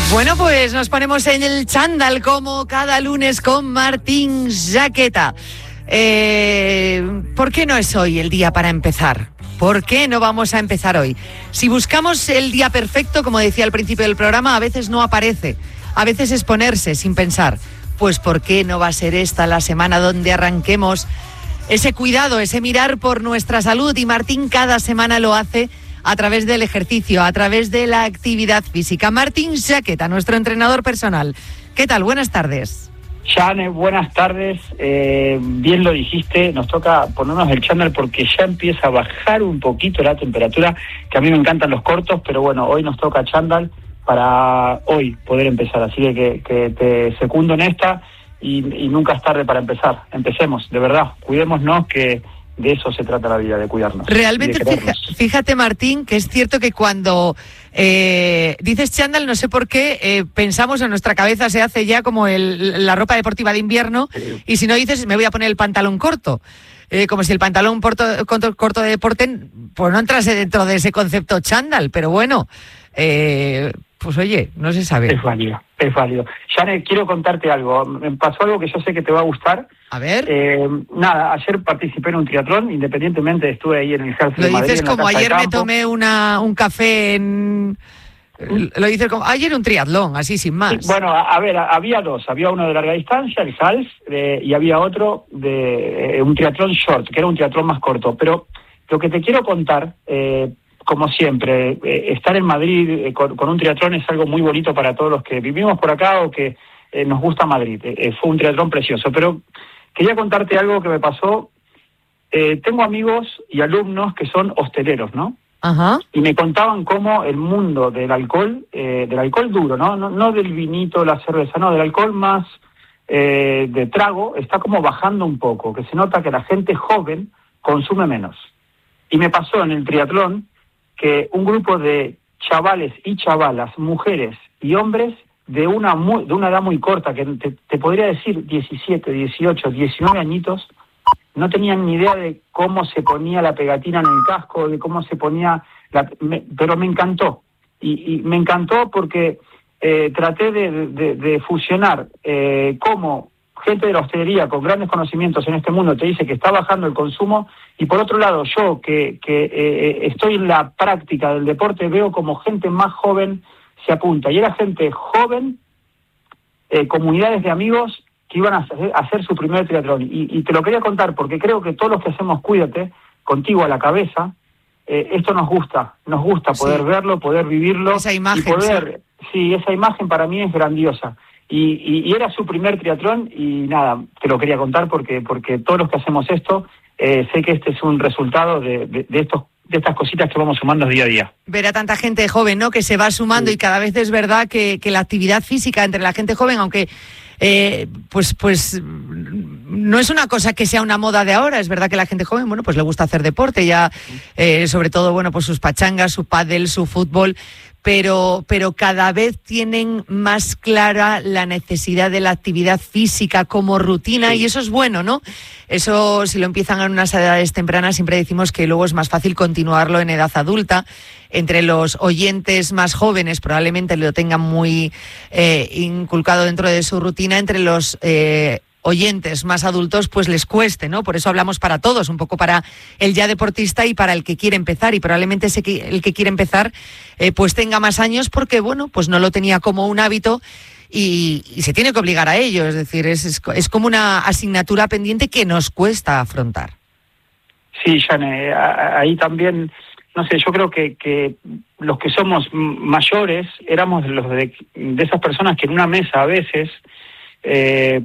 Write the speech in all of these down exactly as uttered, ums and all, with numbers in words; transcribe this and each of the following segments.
Bueno, pues nos ponemos en el chándal como cada lunes con Martín Jaqueta. Eh, ¿Por qué no es hoy el día para empezar? ¿Por qué no vamos a empezar hoy? Si buscamos el día perfecto, como decía al principio del programa, a veces no aparece. A veces es ponerse sin pensar. Pues ¿por qué no va a ser esta la semana donde arranquemos ese cuidado, ese mirar por nuestra salud? Y Martín cada semana lo hace a través del ejercicio, a través de la actividad física. Martín Jaqueta, nuestro entrenador personal. ¿Qué tal? Buenas tardes. Jane, buenas tardes. Eh, bien lo dijiste, nos toca ponernos el chándal porque ya empieza a bajar un poquito la temperatura, que a mí me encantan los cortos, pero bueno, hoy nos toca chándal para hoy poder empezar. Así que, que te secundo en esta y, y nunca es tarde para empezar. Empecemos, de verdad, cuidémonos, que de eso se trata la vida, de cuidarnos. Realmente, fija, fíjate, Martín, que es cierto que cuando eh, dices chándal, no sé por qué, eh, pensamos en nuestra cabeza, se hace ya como el, la ropa deportiva de invierno, sí. Y si no dices, me voy a poner el pantalón corto. Eh, como si el pantalón corto, corto, corto de deporte, pues no entrase dentro de ese concepto chándal, pero bueno, eh, pues oye, no se sabe. Es válido, es válido. Jane, quiero contarte algo. Me pasó algo que yo sé que te va a gustar. A ver. Eh, nada, ayer participé en un triatlón, independientemente estuve ahí en el Ejército de Madrid. Lo dices como ayer me tomé una, un café en... Lo dices como ayer un triatlón, así sin más. Sí, bueno, a, a ver, había dos. Había uno de larga distancia, el Hals, eh, y había otro de eh, un triatlón short, que era un triatlón más corto. Pero lo que te quiero contar... Eh, como siempre, eh, estar en Madrid eh, con, con un triatlón es algo muy bonito para todos los que vivimos por acá o que eh, nos gusta Madrid. Eh, fue un triatlón precioso, pero quería contarte algo que me pasó. Eh, tengo amigos y alumnos que son hosteleros, ¿no? Ajá. Y me contaban cómo el mundo del alcohol, eh, del alcohol duro, ¿no? No, no del vinito, la cerveza, no, del alcohol más eh, de trago, está como bajando un poco, que se nota que la gente joven consume menos. Y me pasó en el triatlón que un grupo de chavales y chavalas, mujeres y hombres de una muy, de una edad muy corta, que te, te podría decir diecisiete, dieciocho, diecinueve añitos, no tenían ni idea de cómo se ponía la pegatina en el casco, de cómo se ponía, la, me, pero me encantó. Y, y me encantó porque eh, traté de, de, de fusionar eh, cómo gente de la hostelería con grandes conocimientos en este mundo te dice que está bajando el consumo, y por otro lado yo que, que eh, estoy en la práctica del deporte veo como gente más joven se apunta, y era gente joven, eh, comunidades de amigos que iban a hacer, a hacer su primer triatlón, y, y te lo quería contar porque creo que todos los que hacemos Cuídate, contigo a la cabeza, eh, esto nos gusta, nos gusta poder sí. verlo, poder vivirlo, esa imagen, y poder, sí. sí, esa imagen para mí es grandiosa. Y, y, y era su primer triatlón y nada, te lo quería contar porque porque todos los que hacemos esto, eh, sé que este es un resultado de, de, de estos de estas cositas que vamos sumando día a día. Ver a tanta gente joven, ¿no?, que se va sumando, sí. Y cada vez es verdad que, que la actividad física entre la gente joven, aunque eh, pues pues no es una cosa que sea una moda de ahora, es verdad que la gente joven, bueno, pues le gusta hacer deporte, ya eh, sobre todo, bueno, pues sus pachangas, su pádel, su fútbol, pero pero cada vez tienen más clara la necesidad de la actividad física como rutina, sí. Y eso es bueno, ¿no? Eso, si lo empiezan en unas edades tempranas, siempre decimos que luego es más fácil continuarlo en edad adulta. Entre los oyentes más jóvenes probablemente lo tengan muy eh, inculcado dentro de su rutina, entre los eh, oyentes más adultos pues les cueste, ¿no? Por eso hablamos para todos, un poco para el ya deportista y para el que quiere empezar, y probablemente ese que, el que quiere empezar eh, pues tenga más años porque, bueno, pues no lo tenía como un hábito y, y se tiene que obligar a ello, es decir, es, es, es como una asignatura pendiente que nos cuesta afrontar. Sí, Jane, ahí también, no sé, yo creo que, que los que somos mayores éramos los de, de esas personas que en una mesa a veces... Eh,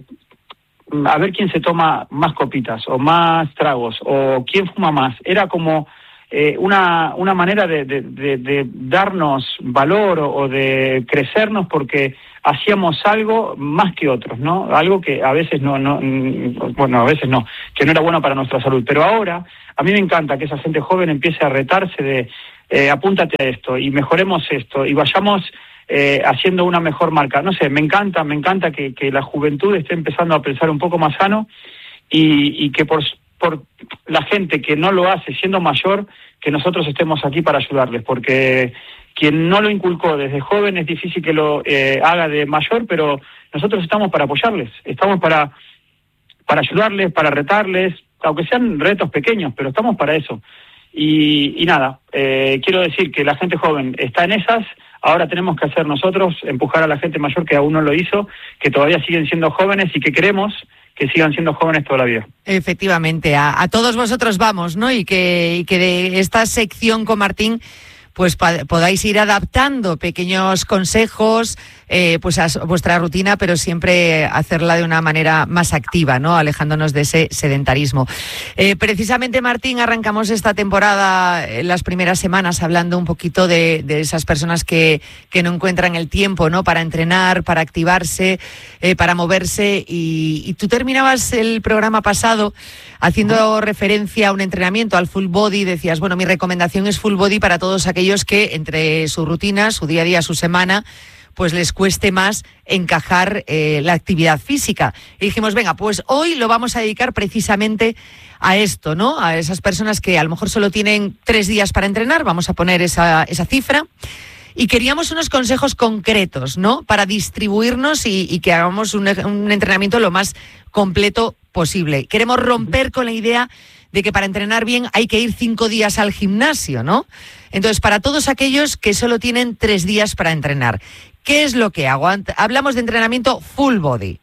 a ver quién se toma más copitas o más tragos o quién fuma más. Era como eh, una una manera de, de, de, de darnos valor o, o de crecernos porque hacíamos algo más que otros, ¿no? Algo que a veces no, no, bueno, a veces no, que no era bueno para nuestra salud. Pero ahora a mí me encanta que esa gente joven empiece a retarse de eh, apúntate a esto y mejoremos esto y vayamos... Eh, haciendo una mejor marca. No sé, me encanta, me encanta que, que la juventud esté empezando a pensar un poco más sano y, y que por, por la gente que no lo hace siendo mayor, que nosotros estemos aquí para ayudarles, porque quien no lo inculcó desde joven es difícil que lo eh, haga de mayor, pero nosotros estamos para apoyarles, estamos para, para ayudarles, para retarles, aunque sean retos pequeños, pero estamos para eso. Y, y nada, eh, quiero decir que la gente joven está en esas. Ahora tenemos que hacer nosotros, empujar a la gente mayor que aún no lo hizo, que todavía siguen siendo jóvenes y que queremos que sigan siendo jóvenes toda la vida. Efectivamente, a, a todos vosotros vamos, ¿no? Y que, y que de esta sección con Martín pues pa- podáis ir adaptando pequeños consejos eh, pues a vuestra rutina, pero siempre hacerla de una manera más activa, ¿no? Alejándonos de ese sedentarismo. Eh, precisamente, Martín, arrancamos esta temporada en las primeras semanas hablando un poquito de, de esas personas que, que no encuentran el tiempo, ¿no? Para entrenar, para activarse, eh, para moverse, y, y tú terminabas el programa pasado haciendo referencia a un entrenamiento, al full body. Decías, bueno, mi recomendación es full body para todos aquellos que entre su rutina, su día a día, su semana, pues les cueste más encajar eh, la actividad física. Y dijimos, venga, pues hoy lo vamos a dedicar precisamente a esto, ¿no? A esas personas que a lo mejor solo tienen tres días para entrenar, vamos a poner esa, esa cifra. Y queríamos unos consejos concretos, ¿no? Para distribuirnos y, y que hagamos un, un entrenamiento lo más completo posible. Queremos romper con la idea de que para entrenar bien hay que ir cinco días al gimnasio, ¿no? Entonces, para todos aquellos que solo tienen tres días para entrenar, ¿qué es lo que hago? Hablamos de entrenamiento full body.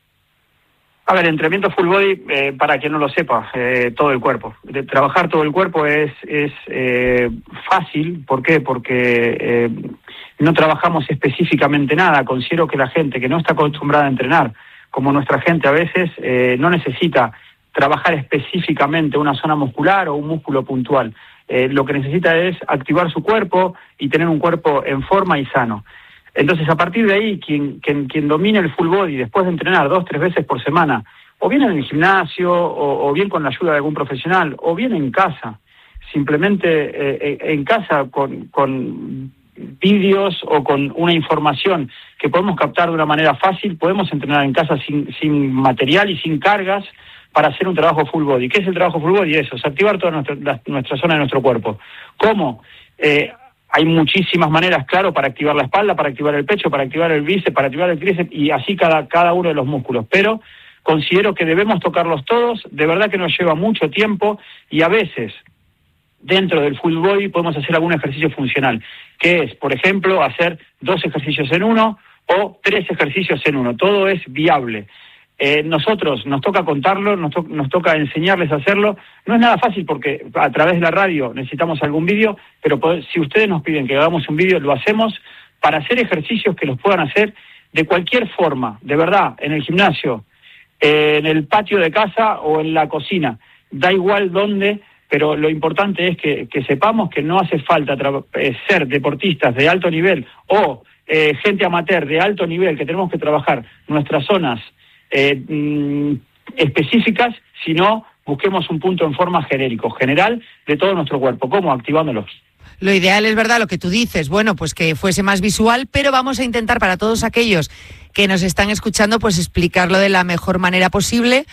A ver, entrenamiento full body, eh, para quien no lo sepa, eh, todo el cuerpo. De trabajar todo el cuerpo es, es eh, fácil. ¿Por qué? Porque eh, no trabajamos específicamente nada. Considero que la gente que no está acostumbrada a entrenar, como nuestra gente a veces, eh, no necesita trabajar específicamente una zona muscular o un músculo puntual. Eh, lo que necesita es activar su cuerpo y tener un cuerpo en forma y sano. Entonces, a partir de ahí, quien, quien, quien domine el full body después de entrenar dos, tres veces por semana, o bien en el gimnasio, o, o bien con la ayuda de algún profesional, o bien en casa, simplemente eh, en casa con, con vídeos o con una información que podemos captar de una manera fácil, podemos entrenar en casa sin, sin material y sin cargas, para hacer un trabajo full body. ¿Qué es el trabajo full body? Eso, es activar toda nuestra, la, nuestra zona de nuestro cuerpo. ¿Cómo? Eh, hay muchísimas maneras, claro, para activar la espalda, para activar el pecho, para activar el bíceps, para activar el tríceps, y así cada, cada uno de los músculos. Pero considero que debemos tocarlos todos, de verdad que nos lleva mucho tiempo, y a veces, dentro del full body, podemos hacer algún ejercicio funcional, que es, por ejemplo, hacer dos ejercicios en uno, o tres ejercicios en uno. Todo es viable. Eh, nosotros nos toca contarlo, nos, to- nos toca enseñarles a hacerlo. No es nada fácil porque a través de la radio necesitamos algún vídeo, pero pod- si ustedes nos piden que hagamos un vídeo, lo hacemos para hacer ejercicios que los puedan hacer de cualquier forma, de verdad, en el gimnasio, eh, en el patio de casa o en la cocina. Da igual dónde, pero lo importante es que, que sepamos que no hace falta tra- eh, ser deportistas de alto nivel o eh, gente amateur de alto nivel, que tenemos que trabajar nuestras zonas Eh, mm, específicas, sino busquemos un punto en forma genérico, general, de todo nuestro cuerpo. ¿Cómo? Activándolos. Lo ideal es, verdad, lo que tú dices, bueno, pues que fuese más visual, pero vamos a intentar para todos aquellos que nos están escuchando, pues explicarlo de la mejor manera posible.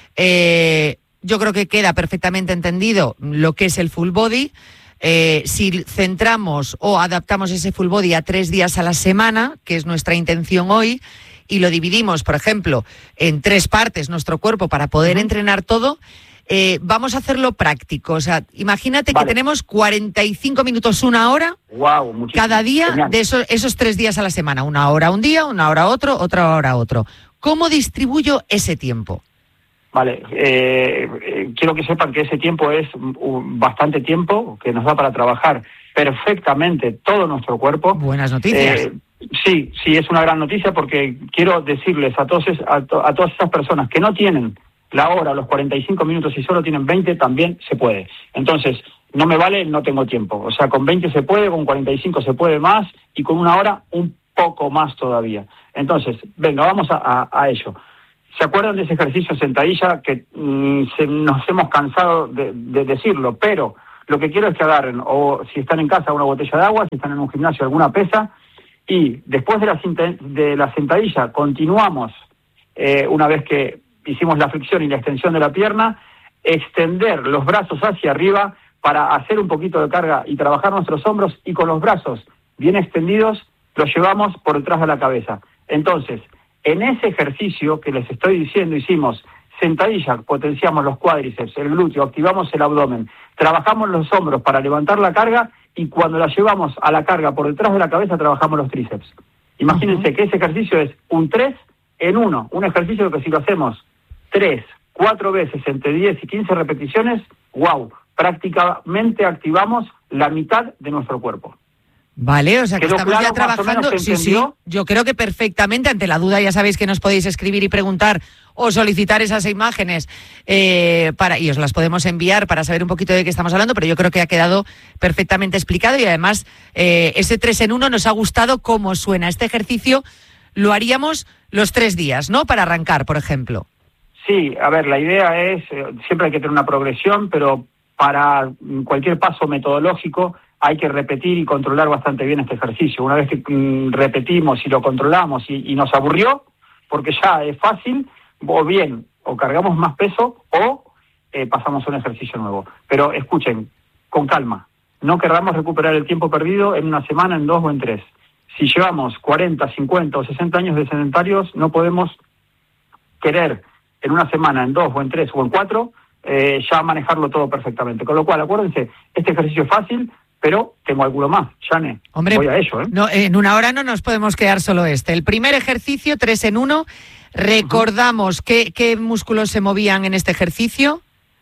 Eh, yo creo que queda perfectamente entendido lo que es el full body. Eh, si centramos o adaptamos ese full body a tres días a la semana, que es nuestra intención hoy, y lo dividimos, por ejemplo, en tres partes nuestro cuerpo para poder entrenar todo, eh, vamos a hacerlo práctico. O sea, imagínate vale. que tenemos cuarenta y cinco minutos, una hora, wow, cada día Genial. de esos, esos tres días a la semana. Una hora un día, una hora otro, otra hora otro. ¿Cómo distribuyo ese tiempo? Vale, eh, eh, quiero que sepan que ese tiempo es un, bastante tiempo que nos da para trabajar perfectamente todo nuestro cuerpo. Buenas noticias. Eh, Sí, sí, es una gran noticia porque quiero decirles a, todos, a, to, a todas esas personas que no tienen la hora, los cuarenta y cinco minutos y solo tienen veinte, también se puede. Entonces, no me vale, no tengo tiempo. O sea, con veinte se puede, con cuarenta y cinco se puede más y con una hora un poco más todavía. Entonces, venga, vamos a, a, a ello. ¿Se acuerdan de ese ejercicio sentadilla que mmm, se, nos hemos cansado de, de decirlo? Pero lo que quiero es que agarren, o si están en casa, una botella de agua, si están en un gimnasio, alguna pesa, y después de la, de la sentadilla continuamos, eh, una vez que hicimos la flexión y la extensión de la pierna, extender los brazos hacia arriba para hacer un poquito de carga y trabajar nuestros hombros, y con los brazos bien extendidos, los llevamos por detrás de la cabeza. Entonces, en ese ejercicio que les estoy diciendo, hicimos sentadilla, potenciamos los cuádriceps, el glúteo, activamos el abdomen, trabajamos los hombros para levantar la carga y cuando la llevamos a la carga por detrás de la cabeza trabajamos los tríceps. Imagínense uh-huh. que ese ejercicio es un tres en uno, un ejercicio que si lo hacemos tres, cuatro veces entre diez y quince repeticiones, wow, prácticamente activamos la mitad de nuestro cuerpo. Vale, o sea que estamos claro, ya trabajando, sí, sí, yo creo que perfectamente. Ante la duda ya sabéis que nos podéis escribir y preguntar o solicitar esas imágenes eh, para y os las podemos enviar para saber un poquito de qué estamos hablando, pero yo creo que ha quedado perfectamente explicado y además eh, ese tres en uno nos ha gustado cómo suena. Este ejercicio lo haríamos los tres días, ¿no? Para arrancar, por ejemplo. Sí, a ver, la idea es, eh, siempre hay que tener una progresión, pero para cualquier paso metodológico hay que repetir y controlar bastante bien este ejercicio. Una vez que mm, repetimos y lo controlamos y, y nos aburrió, porque ya es fácil, o bien, o cargamos más peso o eh, pasamos a un ejercicio nuevo. Pero escuchen, con calma, no querramos recuperar el tiempo perdido en una semana, en dos o en tres. Si llevamos cuarenta, cincuenta o sesenta años de sedentarios, no podemos querer en una semana, en dos o en tres o en cuatro, eh, ya manejarlo todo perfectamente. Con lo cual, acuérdense, este ejercicio es fácil, pero tengo alguno más, Jane. Hombre, voy a ello, ¿eh? No, en una hora no nos podemos quedar solo este. El primer ejercicio, tres en uno. Recordamos, uh-huh. ¿qué, qué músculos se movían en este ejercicio?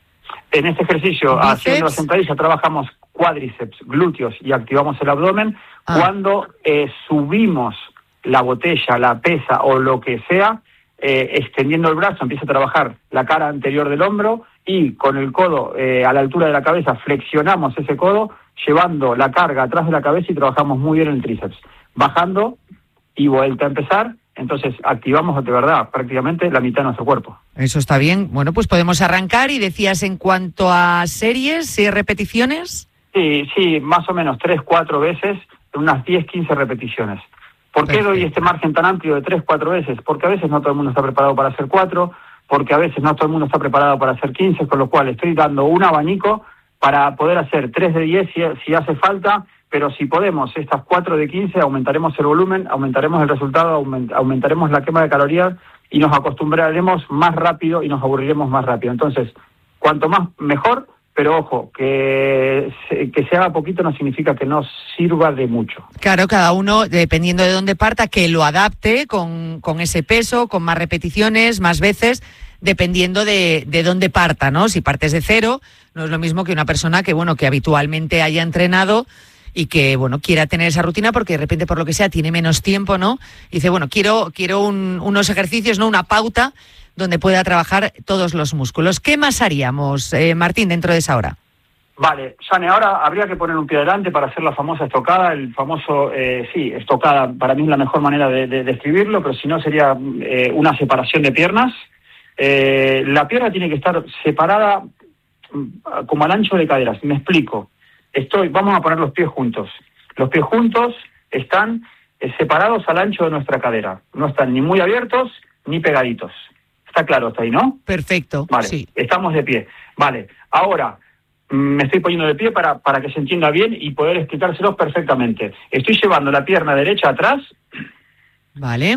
En este ejercicio, ¿Bíceps? Haciendo la sentadilla, trabajamos cuádriceps, glúteos y activamos el abdomen. Ah. Cuando eh, subimos la botella, la pesa o lo que sea, eh, extendiendo el brazo, empieza a trabajar la cara anterior del hombro y con el codo eh, a la altura de la cabeza flexionamos ese codo, llevando la carga atrás de la cabeza y trabajamos muy bien el tríceps. Bajando y vuelta a empezar, entonces activamos de verdad prácticamente la mitad de nuestro cuerpo. Eso está bien. Bueno, pues podemos arrancar y decías en cuanto a series y repeticiones. Sí, sí, más o menos tres, cuatro veces, unas diez, quince repeticiones. ¿Por qué doy este margen tan amplio de tres, cuatro veces? Porque a veces no todo el mundo está preparado para hacer cuatro, porque a veces no todo el mundo está preparado para hacer quince, con lo cual estoy dando un abanico para poder hacer tres de diez si, si hace falta, pero si podemos estas cuatro de quince, aumentaremos el volumen, aumentaremos el resultado, aument, aumentaremos la quema de calorías y nos acostumbraremos más rápido y nos aburriremos más rápido. Entonces, cuanto más mejor, pero ojo, que se, que se haga poquito no significa que no sirva de mucho. Claro, cada uno, dependiendo de dónde parta, que lo adapte con, con ese peso, con más repeticiones, más veces, dependiendo de, de dónde parta, ¿no? Si partes de cero, no es lo mismo que una persona que, bueno, que habitualmente haya entrenado y que, bueno, quiera tener esa rutina porque de repente, por lo que sea, tiene menos tiempo, ¿no? Y dice, bueno, quiero, quiero un, unos ejercicios, ¿no? Una pauta donde pueda trabajar todos los músculos. ¿Qué más haríamos, eh, Martín, dentro de esa hora? Vale, Jane, ahora habría que poner un pie adelante para hacer la famosa estocada, el famoso, eh, sí, estocada, para mí es la mejor manera de, de describirlo, pero si no sería eh, una separación de piernas. Eh, la pierna tiene que estar separada como al ancho de caderas. Me explico. Estoy, vamos a poner los pies juntos. Los pies juntos están eh, separados al ancho de nuestra cadera. No están ni muy abiertos ni pegaditos. Está claro hasta ahí, ¿no? Perfecto. Vale, sí. Estamos de pie. Vale, ahora me estoy poniendo de pie para, para que se entienda bien y poder explicárselos perfectamente. Estoy llevando la pierna derecha atrás. Vale.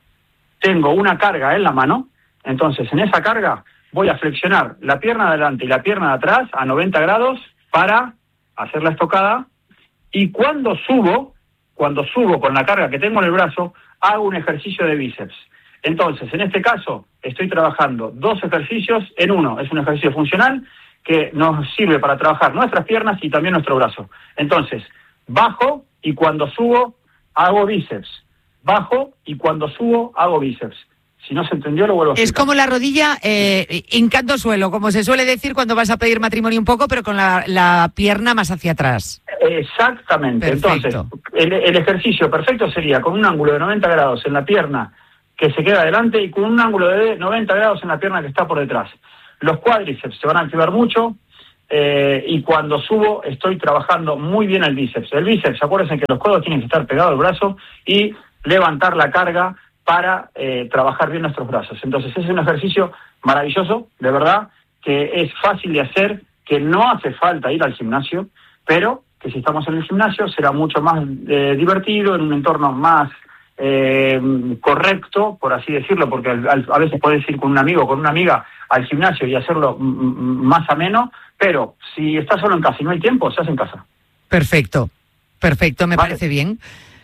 Tengo una carga en la mano. Entonces, en esa carga voy a flexionar la pierna de adelante y la pierna de atrás a noventa grados para hacer la estocada. Y cuando subo, cuando subo con la carga que tengo en el brazo, hago un ejercicio de bíceps. Entonces, en este caso, estoy trabajando dos ejercicios en uno. Es un ejercicio funcional que nos sirve para trabajar nuestras piernas y también nuestro brazo. Entonces, bajo y cuando subo, hago bíceps. Bajo y cuando subo, hago bíceps. Si no se entendió, lo vuelvo a explicar. Es como la rodilla eh, hincando suelo, como se suele decir cuando vas a pedir matrimonio un poco, pero con la, la pierna más hacia atrás. Exactamente. Perfecto. Entonces, el, el ejercicio perfecto sería con un ángulo de noventa grados en la pierna que se queda adelante y con un ángulo de noventa grados en la pierna que está por detrás. Los cuádriceps se van a activar mucho eh, y cuando subo estoy trabajando muy bien el bíceps. El bíceps, acuérdense que los codos tienen que estar pegados al brazo y levantar la carga para eh, trabajar bien nuestros brazos. Entonces, ese es un ejercicio maravilloso, de verdad, que es fácil de hacer, que no hace falta ir al gimnasio, pero que si estamos en el gimnasio será mucho más eh, divertido, en un entorno más eh, correcto, por así decirlo, porque al, al, a veces puedes ir con un amigo o con una amiga al gimnasio y hacerlo m- m- más ameno, pero si estás solo en casa y no hay tiempo, se hace en casa. Perfecto, perfecto, me Vale. parece bien.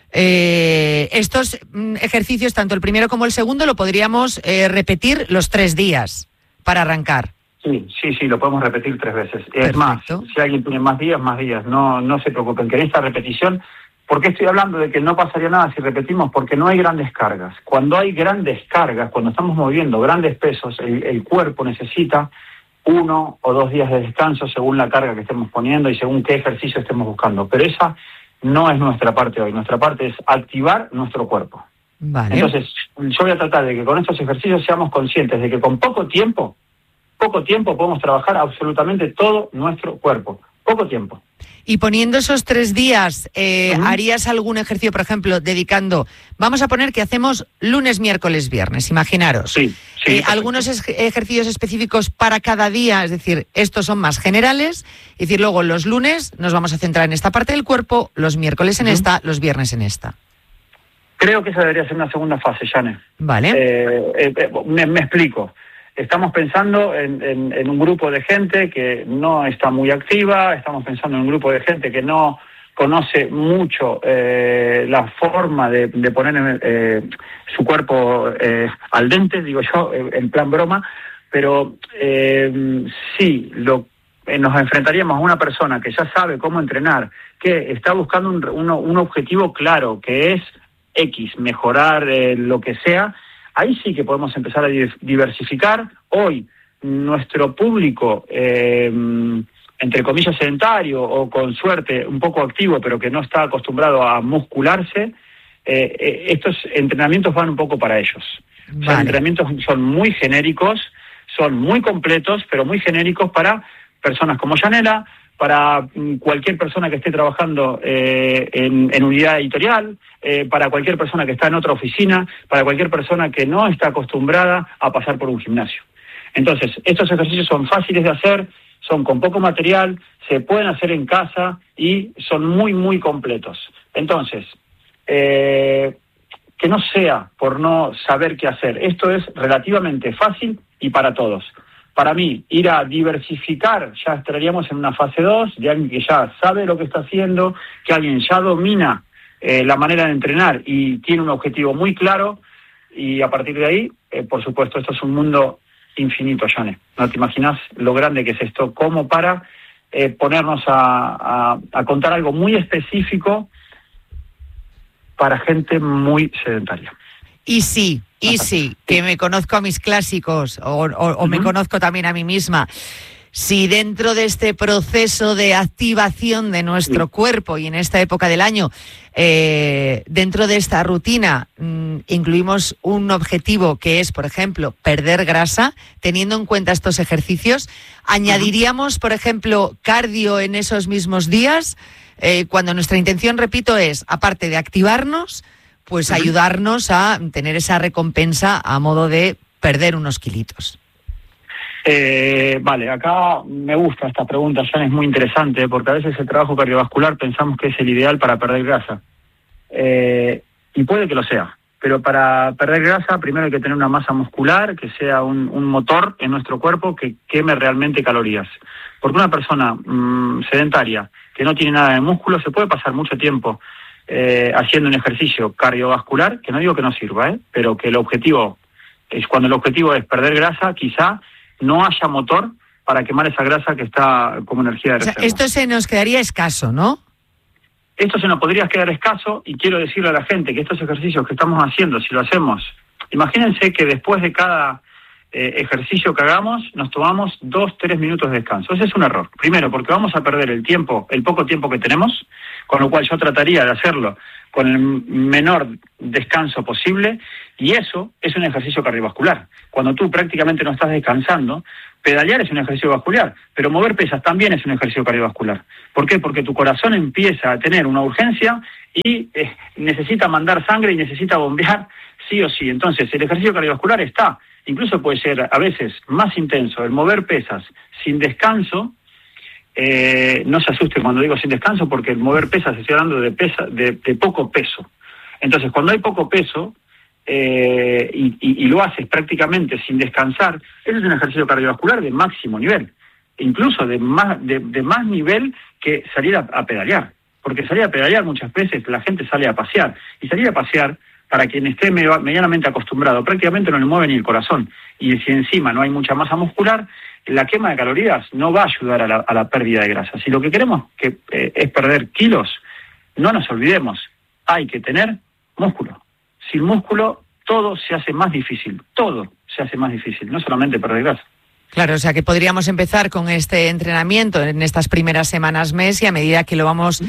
Eh, estos mm, ejercicios, tanto el primero como el segundo, lo podríamos eh, repetir los tres días para arrancar. Sí, sí, sí, lo podemos repetir tres veces. Es Perfecto. más, si alguien tiene más días, más días. No, no se preocupen, que en esta repetición, ¿por qué estoy hablando de que no pasaría nada si repetimos? Porque no hay grandes cargas. Cuando hay grandes cargas, cuando estamos moviendo grandes pesos, el, el cuerpo necesita uno o dos días de descanso según la carga que estemos poniendo y según qué ejercicio estemos buscando. Pero esa no es nuestra parte hoy. Nuestra parte es activar nuestro cuerpo. Vale. Entonces, yo voy a tratar de que con estos ejercicios seamos conscientes de que con poco tiempo, poco tiempo podemos trabajar absolutamente todo nuestro cuerpo. Poco tiempo. Y poniendo esos tres días, eh, Uh-huh. ¿harías algún ejercicio, por ejemplo, dedicando, vamos a poner que hacemos lunes, miércoles, viernes, imaginaros? Sí, sí. Eh, algunos es- ejercicios específicos para cada día, es decir, estos son más generales, es decir, luego los lunes nos vamos a centrar en esta parte del cuerpo, los miércoles en Uh-huh. esta, los viernes en esta. Creo que esa debería ser una segunda fase, Jane. Vale. Eh, eh, eh, me, me explico. Estamos pensando en, en, en un grupo de gente que no está muy activa, estamos pensando en un grupo de gente que no conoce mucho eh, la forma de, de poner eh, su cuerpo eh, al dente, digo yo, en plan broma, pero eh, sí, lo, eh, nos enfrentaríamos a una persona que ya sabe cómo entrenar, que está buscando un, un, un objetivo claro, que es X, mejorar eh, lo que sea. Ahí sí que podemos empezar a diversificar. Hoy nuestro público, eh, entre comillas sedentario o con suerte un poco activo, pero que no está acostumbrado a muscularse, eh, eh, estos entrenamientos van un poco para ellos. Vale. O sea, los entrenamientos son muy genéricos, son muy completos, pero muy genéricos para personas como Yanela, para cualquier persona que esté trabajando eh, en, en unidad editorial, eh, para cualquier persona que está en otra oficina, para cualquier persona que no está acostumbrada a pasar por un gimnasio. Entonces, estos ejercicios son fáciles de hacer, son con poco material, se pueden hacer en casa y son muy, muy completos. Entonces, eh, que no sea por no saber qué hacer. Esto es relativamente fácil y para todos. Para mí, ir a diversificar, ya estaríamos en una fase dos, de alguien que ya sabe lo que está haciendo, que alguien ya domina eh, la manera de entrenar y tiene un objetivo muy claro, y a partir de ahí, eh, por supuesto, esto es un mundo infinito, Jane. No te imaginas lo grande que es esto, como para eh, ponernos a, a, a contar algo muy específico para gente muy sedentaria. Y sí, y sí, que me conozco a mis clásicos o, o, o uh-huh. me conozco también a mí misma. Si dentro de este proceso de activación de nuestro sí. cuerpo y en esta época del año, eh, dentro de esta rutina mmm, incluimos un objetivo que es, por ejemplo, perder grasa, teniendo en cuenta estos ejercicios, ¿añadiríamos, uh-huh. por ejemplo, cardio en esos mismos días? Eh, cuando nuestra intención, repito, es, aparte de activarnos, pues uh-huh. ayudarnos a tener esa recompensa a modo de perder unos kilitos. Eh, vale, acá me gusta esta pregunta, Jan, es muy interesante, porque a veces el trabajo cardiovascular pensamos que es el ideal para perder grasa. Eh, y puede que lo sea, pero para perder grasa primero hay que tener una masa muscular, que sea un, un motor en nuestro cuerpo que queme realmente calorías. Porque una persona mmm, sedentaria, que no tiene nada de músculo, se puede pasar mucho tiempo eh, haciendo un ejercicio cardiovascular, que no digo que no sirva, ¿eh? pero que el objetivo es, cuando el objetivo es perder grasa, quizá no haya motor para quemar esa grasa que está como energía de reserva. O sea, esto se nos quedaría escaso, ¿no? Esto se nos podría quedar escaso, y quiero decirle a la gente que estos ejercicios que estamos haciendo, si lo hacemos, imagínense que después de cada eh, ejercicio que hagamos, nos tomamos dos, tres minutos de descanso. Ese es un error. Primero, porque vamos a perder el tiempo, el poco tiempo que tenemos, con lo cual yo trataría de hacerlo con el menor descanso posible, y eso es un ejercicio cardiovascular. Cuando tú prácticamente no estás descansando, pedalear es un ejercicio vascular, pero mover pesas también es un ejercicio cardiovascular. ¿Por qué? Porque tu corazón empieza a tener una urgencia y eh, necesita mandar sangre y necesita bombear sí o sí. Entonces, el ejercicio cardiovascular está, incluso puede ser a veces más intenso, el mover pesas sin descanso, eh, no se asuste cuando digo sin descanso, porque el mover pesas, estoy hablando de, pesa, de, de poco peso. Entonces, cuando hay poco peso eh, y, y, y lo haces prácticamente sin descansar, ese es un ejercicio cardiovascular de máximo nivel, incluso de más, de, de más nivel que salir a, a pedalear. Porque salir a pedalear muchas veces la gente sale a pasear, y salir a pasear, para quien esté medianamente acostumbrado, prácticamente no le mueve ni el corazón, y si encima no hay mucha masa muscular, la quema de calorías no va a ayudar a la, a la pérdida de grasa. Si lo que queremos que, eh, es perder kilos, no nos olvidemos, hay que tener músculo. Sin músculo todo se hace más difícil, todo se hace más difícil, no solamente perder grasa. Claro, o sea que podríamos empezar con este entrenamiento en estas primeras semanas, mes, y a medida que lo vamos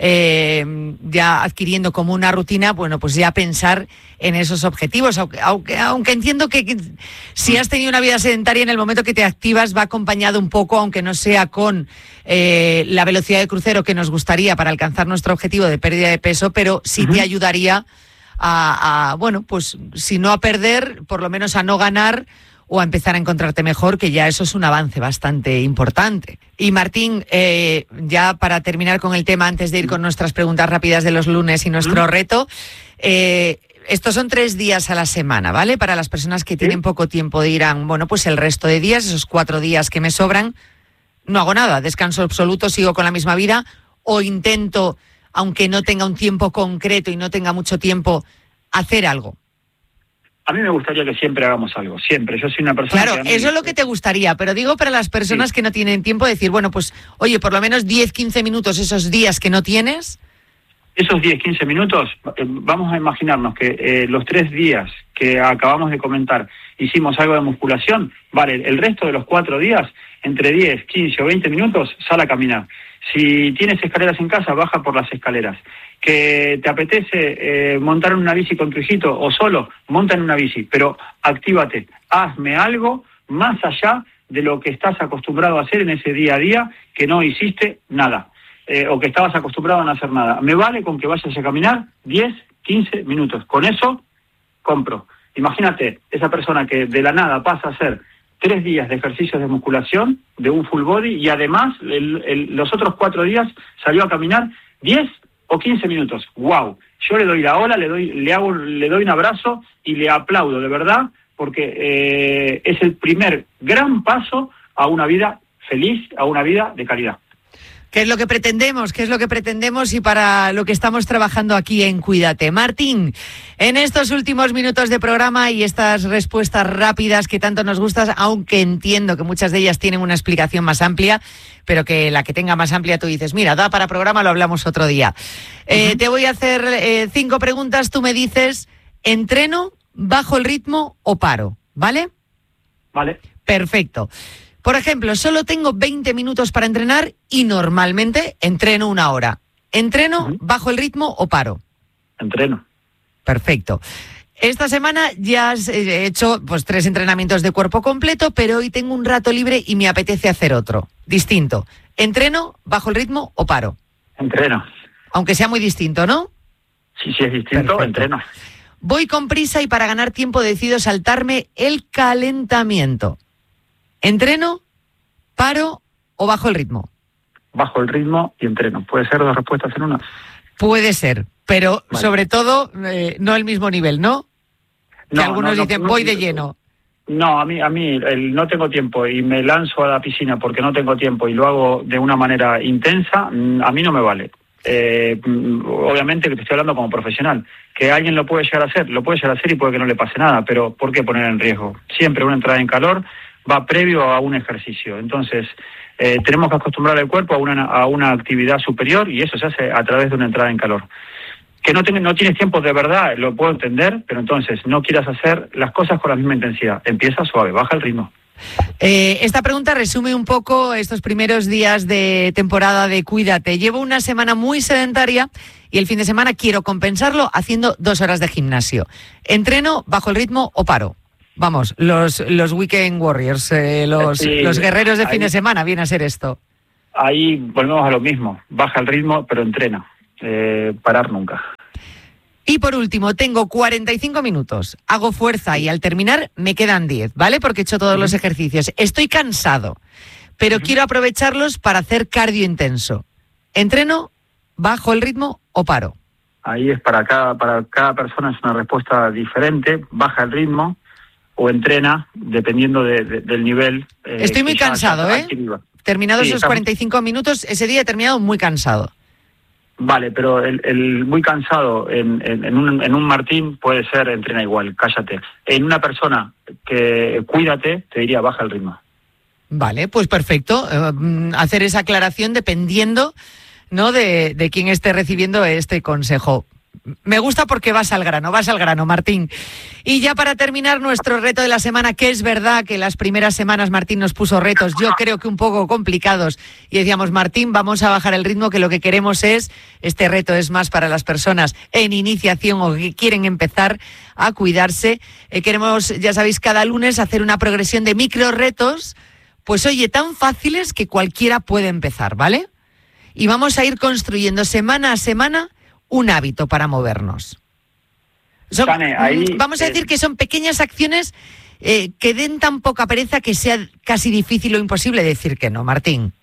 eh, ya adquiriendo como una rutina, bueno, pues ya pensar en esos objetivos. Aunque, aunque, aunque entiendo que, que si has tenido una vida sedentaria, en el momento que te activas va acompañado un poco, aunque no sea con eh, la velocidad de crucero que nos gustaría para alcanzar nuestro objetivo de pérdida de peso, pero sí uh-huh. te ayudaría a, a, bueno, pues si no a perder, por lo menos a no ganar, o a empezar a encontrarte mejor, que ya eso es un avance bastante importante. Y Martín, eh, ya para terminar con el tema, antes de ir con nuestras preguntas rápidas de los lunes y nuestro reto, eh, estos son tres días a la semana, ¿vale? Para las personas que tienen poco tiempo dirán, bueno, pues el resto de días, esos cuatro días que me sobran, no hago nada, descanso absoluto, sigo con la misma vida, o intento, aunque no tenga un tiempo concreto y no tenga mucho tiempo, hacer algo. A mí me gustaría que siempre hagamos algo, siempre. Yo soy una persona... Claro, eso es lo que te gustaría, pero digo para las personas sí. que no tienen tiempo, decir, bueno, pues, oye, por lo menos diez, quince minutos esos días que no tienes. Esos diez, quince minutos, eh, vamos a imaginarnos que eh, los tres días que acabamos de comentar hicimos algo de musculación, vale, el resto de los cuatro días, entre diez, quince o veinte minutos, sal a caminar. Si tienes escaleras en casa, baja por las escaleras. Que te apetece eh, montar en una bici con tu hijito o solo, monta en una bici, pero actívate, hazme algo más allá de lo que estás acostumbrado a hacer en ese día a día, que no hiciste nada, eh, o que estabas acostumbrado a no hacer nada. Me vale con que vayas a caminar diez, quince minutos, con eso compro. Imagínate, esa persona que de la nada pasa a hacer tres días de ejercicios de musculación, de un full body, y además el, el, los otros cuatro días salió a caminar diez o quince minutos. ¡Wow! Yo le doy la ola, le doy, le hago, le doy un abrazo y le aplaudo, de verdad, porque eh, es el primer gran paso a una vida feliz, a una vida de calidad. ¿Qué es lo que pretendemos? ¿Qué es lo que pretendemos y para lo que estamos trabajando aquí en Cuídate? Martín, en estos últimos minutos de programa y estas respuestas rápidas que tanto nos gustan, aunque entiendo que muchas de ellas tienen una explicación más amplia, pero que la que tenga más amplia tú dices, mira, da para programa, lo hablamos otro día. Eh, uh-huh. Te voy a hacer eh, cinco preguntas, tú me dices, ¿entreno, bajo el ritmo o paro? ¿Vale? Vale. Perfecto. Por ejemplo, solo tengo veinte minutos para entrenar y normalmente entreno una hora. ¿Entreno, uh-huh. bajo el ritmo o paro? Entreno. Perfecto. Esta semana ya has hecho pues tres entrenamientos de cuerpo completo, pero hoy tengo un rato libre y me apetece hacer otro, distinto. ¿Entreno, bajo el ritmo o paro? Entreno. Aunque sea muy distinto, ¿no? Sí, sí es distinto, perfecto. Entreno. Voy con prisa y para ganar tiempo decido saltarme el calentamiento. ¿Entreno, paro o bajo el ritmo? Bajo el ritmo y entreno. ¿Puede ser dos respuestas en una? Puede ser, pero vale. sobre todo eh, no el mismo nivel, ¿no? Que no, algunos no, dicen, no, voy no, de lleno. No, a mí, a mí el, no tengo tiempo y me lanzo a la piscina porque no tengo tiempo y lo hago de una manera intensa, a mí no me vale. Eh, obviamente que te estoy hablando como profesional. Que alguien lo puede llegar a hacer, lo puede llegar a hacer y puede que no le pase nada, pero ¿por qué poner en riesgo? Siempre una entrada en calor va previo a un ejercicio. Entonces, eh, tenemos que acostumbrar al cuerpo a una, a una actividad superior y eso se hace a través de una entrada en calor. Que no, te, no tienes tiempo de verdad, lo puedo entender, pero entonces no quieras hacer las cosas con la misma intensidad. Empieza suave, baja el ritmo. Eh, esta pregunta resume un poco estos primeros días de temporada de Cuídate. Llevo una semana muy sedentaria y el fin de semana quiero compensarlo haciendo dos horas de gimnasio. ¿Entreno, bajo el ritmo o paro? Vamos, los, los Weekend Warriors, eh, los, sí, los guerreros de ahí, fin de semana, viene a ser esto. Ahí volvemos a lo mismo, baja el ritmo, pero entrena, eh, parar nunca. Y por último, tengo cuarenta y cinco minutos, hago fuerza y al terminar me quedan diez, ¿vale? Porque he hecho todos los ejercicios. Estoy cansado, pero uh-huh. quiero aprovecharlos para hacer cardio intenso. ¿Entreno, bajo el ritmo o paro? Ahí es para cada, para cada persona es una respuesta diferente, baja el ritmo o entrena, dependiendo de, de, del nivel. Eh, Estoy muy cansado, ¿eh? Terminados sí, esos cuarenta y cinco minutos, ese día he terminado muy cansado. Vale, pero el, el muy cansado en, en, en, un, en un Martín puede ser entrena igual, cállate. En una persona que cuídate, te diría baja el ritmo. Vale, pues perfecto. Uh, hacer esa aclaración dependiendo, ¿no?, de, de quién esté recibiendo este consejo. Me gusta porque vas al grano, vas al grano, Martín. Y ya para terminar nuestro reto de la semana, que es verdad que las primeras semanas Martín nos puso retos, yo creo que un poco complicados, y decíamos, Martín, vamos a bajar el ritmo, que lo que queremos es, este reto es más para las personas en iniciación o que quieren empezar a cuidarse. Eh, queremos, ya sabéis, cada lunes hacer una progresión de micro retos, pues oye, tan fáciles que cualquiera puede empezar, ¿vale? Y vamos a ir construyendo semana a semana un hábito para movernos. Son, Sane, ahí, vamos a decir eh, que son pequeñas acciones eh, que den tan poca pereza que sea casi difícil o imposible decir que no, Martín.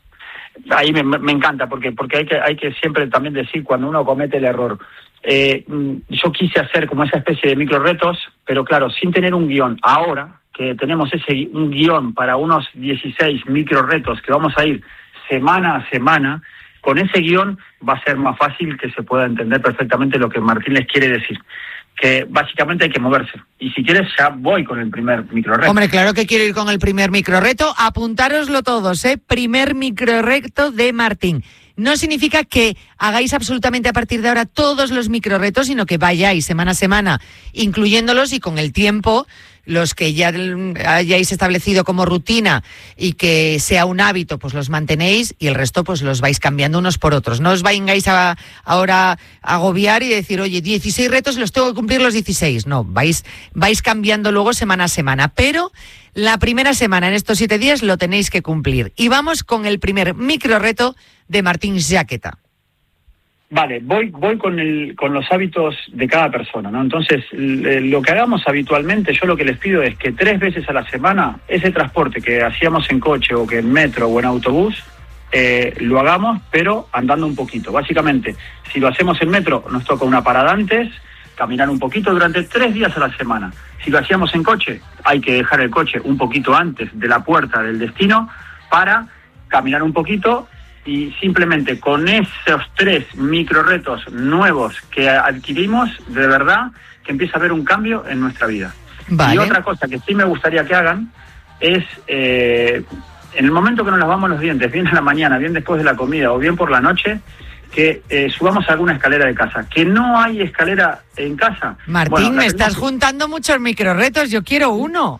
Ahí me, me encanta, porque porque hay que hay que siempre también decir cuando uno comete el error. Eh, yo quise hacer como esa especie de micro retos, pero claro, sin tener un guión. Ahora que tenemos ese un guión para unos dieciséis micro retos que vamos a ir semana a semana, con ese guión va a ser más fácil que se pueda entender perfectamente lo que Martín les quiere decir. Que básicamente hay que moverse. Y si quieres, ya voy con el primer microreto. Hombre, claro que quiero ir con el primer microreto. Apuntároslo todos, ¿eh? Primer microreto de Martín. No significa que hagáis absolutamente a partir de ahora todos los microretos, sino que vayáis semana a semana incluyéndolos y con el tiempo los que ya hayáis establecido como rutina y que sea un hábito, pues los mantenéis y el resto pues los vais cambiando unos por otros. No os vayáis a, ahora a agobiar y decir, oye, dieciséis retos los tengo que cumplir los dieciséis. No, vais, vais cambiando luego semana a semana, pero la primera semana en estos siete días lo tenéis que cumplir. Y vamos con el primer micro reto de Martín Jaqueta. Vale, voy voy con el con los hábitos de cada persona, ¿no? Entonces, lo que hagamos habitualmente, yo lo que les pido es que tres veces a la semana, ese transporte que hacíamos en coche o que en metro o en autobús, eh, lo hagamos, pero andando un poquito. Básicamente, si lo hacemos en metro, nos toca una parada antes, caminar un poquito durante tres días a la semana. Si lo hacíamos en coche, hay que dejar el coche un poquito antes de la puerta del destino para caminar un poquito. Y simplemente con esos tres micro retos nuevos que adquirimos, de verdad que empieza a haber un cambio en nuestra vida. Vale. Y otra cosa que sí me gustaría que hagan es, eh, en el momento que nos lavamos los dientes, bien en la mañana, bien después de la comida o bien por la noche, que eh, subamos alguna escalera de casa. Que no hay escalera en casa. Martín, bueno, me estás que... juntando muchos micro retos, yo quiero uno.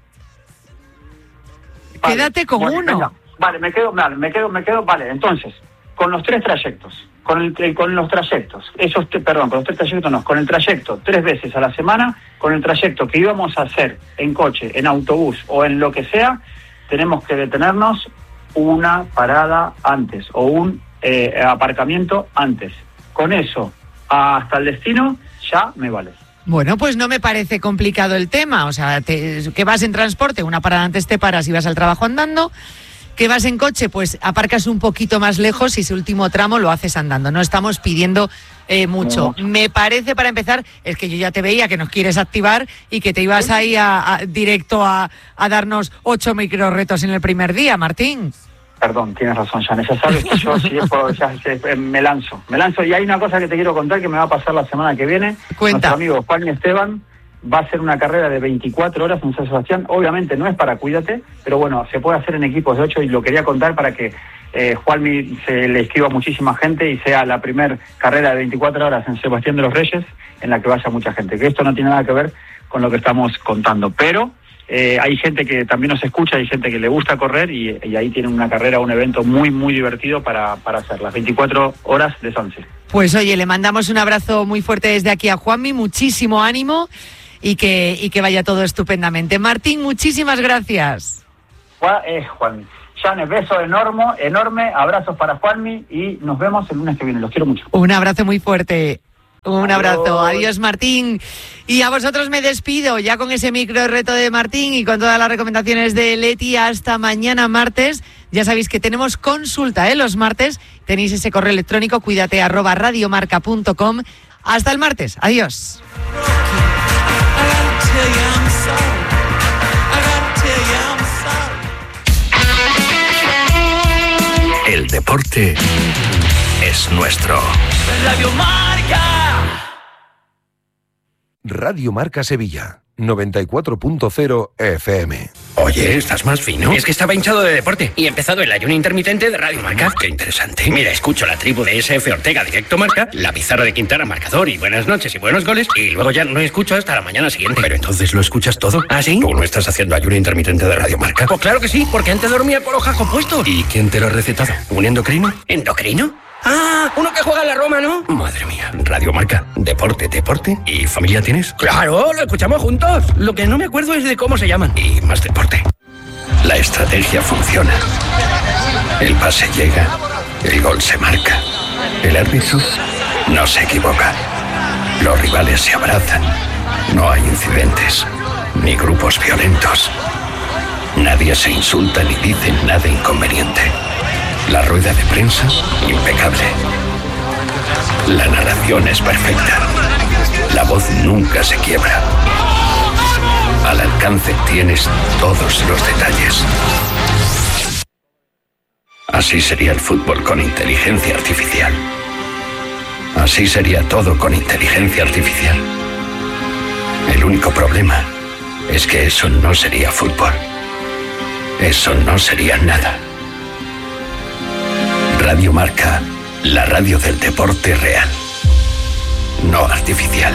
Vale. Quédate con bueno, uno. Venga. Vale, me quedo, vale, me quedo, me quedo, vale, entonces, con los tres trayectos, con el, el con los trayectos, esos, perdón, con los tres trayectos no, con el trayecto tres veces a la semana, con el trayecto que íbamos a hacer en coche, en autobús o en lo que sea, tenemos que detenernos una parada antes o un eh, aparcamiento antes. Con eso, hasta el destino, ya me vale. Bueno, pues no me parece complicado el tema, o sea, te, que vas en transporte, una parada antes te paras y vas al trabajo andando. Que vas en coche, pues aparcas un poquito más lejos y ese último tramo lo haces andando. No estamos pidiendo eh, mucho. No. Me parece, para empezar, es que yo ya te veía que nos quieres activar y que te ibas ahí a, a, directo a, a darnos ocho micro retos en el primer día, Martín. Perdón, tienes razón, Jane. Ya sabes que yo si es por, ya, ya, me lanzo. Me lanzo y hay una cosa que te quiero contar que me va a pasar la semana que viene. Cuenta. Nuestro amigo Juan y Esteban va a hacer una carrera de veinticuatro horas en San Sebastián. Obviamente no es para cuídate, pero bueno, se puede hacer en equipos de ocho y lo quería contar para que eh, Juanmi se le escriba a muchísima gente y sea la primer carrera de veinticuatro horas en Sebastián de los Reyes en la que vaya mucha gente. Que esto no tiene nada que ver con lo que estamos contando, pero eh, hay gente que también nos escucha, hay gente que le gusta correr y, y ahí tienen una carrera, un evento muy, muy divertido para, para hacer las veinticuatro horas de Sanse. Pues oye, le mandamos un abrazo muy fuerte desde aquí a Juanmi, muchísimo ánimo. Y que, y que vaya todo estupendamente. Martín, muchísimas gracias. Juan, eh, Juanmi. Jane, beso enorme, enorme, abrazos para Juanmi y nos vemos el lunes que viene. Los quiero mucho. Un abrazo muy fuerte. Un abrazo. Adiós, Martín. Y a vosotros me despido ya con ese micro reto de Martín y con todas las recomendaciones de Leti. Hasta mañana martes. Ya sabéis que tenemos consulta, ¿eh? Los martes tenéis ese correo electrónico cuídate arroba radiomarca punto com. Hasta el martes. Adiós. El deporte es nuestro. Radio Marca. Radio Marca Sevilla, noventa y cuatro punto cero F M. Oye, ¿estás más fino? Es que estaba hinchado de deporte y he empezado el ayuno intermitente de Radio Marca. Qué interesante. Mira, escucho la tribu de S F Ortega Directo Marca, la pizarra de Quintana Marcador y buenas noches y buenos goles, y luego ya no escucho hasta la mañana siguiente. Pero entonces lo escuchas todo. ¿Ah, sí? ¿Tú no estás haciendo ayuno intermitente de Radio Marca? Pues claro que sí, porque antes dormía con los jajos puestos. ¿Y quién te lo ha recetado? ¿Un endocrino? ¿Endocrino? Ah, uno que juega en la Roma, ¿no? Madre mía. Radio Marca, deporte, deporte. ¿Y familia tienes? Claro, lo escuchamos juntos. Lo que no me acuerdo es de cómo se llaman. Y más deporte. La estrategia funciona. El pase llega. El gol se marca. El árbitro no se equivoca. Los rivales se abrazan. No hay incidentes. Ni grupos violentos. Nadie se insulta ni dice nada inconveniente. La rueda de prensa, impecable. La narración es perfecta. La voz nunca se quiebra. Al alcance tienes todos los detalles. Así sería el fútbol con inteligencia artificial. Así sería todo con inteligencia artificial. El único problema es que eso no sería fútbol. Eso no sería nada. Radio Marca, la radio del deporte real, no artificial.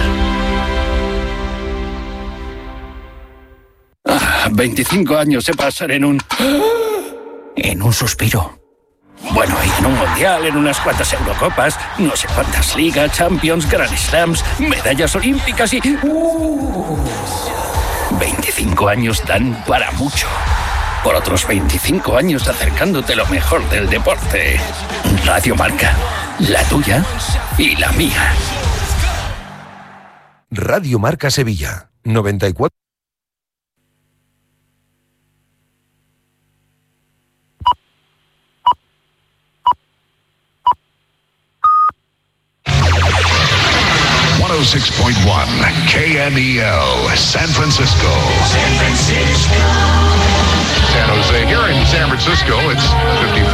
Ah, veinticinco años se pasan en un... en un suspiro. Bueno, y en un mundial, en unas cuantas Eurocopas, no sé cuántas ligas, Champions, Grand Slams, medallas olímpicas y... Uh, veinticinco años dan para mucho. Por otros veinticinco años acercándote lo mejor del deporte. Radio Marca, la tuya y la mía. Radio Marca Sevilla, noventa y cuatro. ciento seis point uno K M E L, San Francisco. San Francisco. San Jose. Here in San Francisco, it's fifty-five.